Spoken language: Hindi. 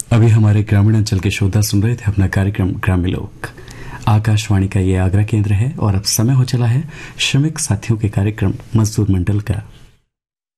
अभी हमारे ग्रामीण अंचल के श्रोता सुन रहे थे अपना कार्यक्रम ग्रामीण लोक। आकाशवाणी का ये आगरा केंद्र है और अब समय हो चला है श्रमिक साथियों के कार्यक्रम मजदूर मंडल का।